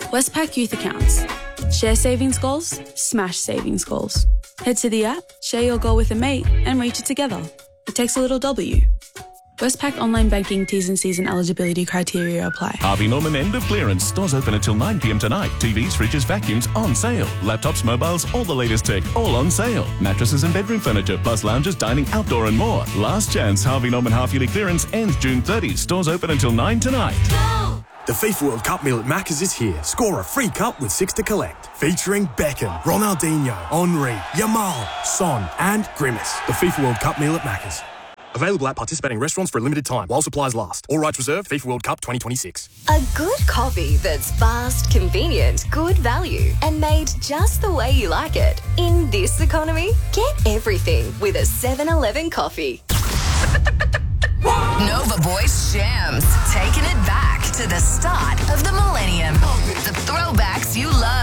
Westpac Youth Accounts. Share savings goals, smash savings goals. Head to the app, share your goal with a mate and reach it together. It takes a little W. Westpac Online Banking T's and C's and eligibility criteria apply. Harvey Norman end of clearance. Stores open until 9 p.m. tonight. TVs, fridges, vacuums on sale. Laptops, mobiles, all the latest tech, all on sale. Mattresses and bedroom furniture, plus lounges, dining, outdoor and more. Last chance. Harvey Norman half-yearly clearance ends June 30. Stores open until 9 tonight. Go! The FIFA World Cup meal at Macca's is here. Score a free cup with 6 to collect. Featuring Beckham, Ronaldinho, Henry, Yamal, Son and Grimace. The FIFA World Cup meal at Macca's. Available at participating restaurants for a limited time while supplies last. All rights reserved. FIFA World Cup 2026. A good coffee that's fast, convenient, good value, and made just the way you like it. In this economy, get everything with a 7-Eleven coffee. Nova Boys Shams, taking it back to the start of the millennium. The throwbacks you love.